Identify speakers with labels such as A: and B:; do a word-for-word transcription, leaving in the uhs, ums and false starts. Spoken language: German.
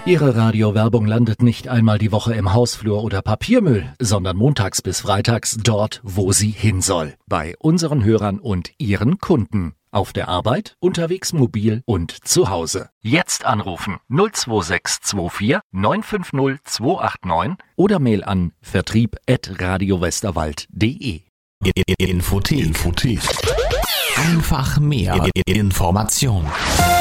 A: Ihre Radiowerbung landet nicht einmal die Woche im Hausflur oder Papiermüll, sondern montags bis freitags dort, wo sie hin soll. Bei unseren Hörern und ihren Kunden. Auf der Arbeit, unterwegs mobil und zu Hause. Jetzt anrufen null zwei sechs zwei vier neun fünf null zwei acht neun oder Mail an vertrieb at radiowesterwald punkt de.
B: Infothek. Infothek. Einfach mehr Information.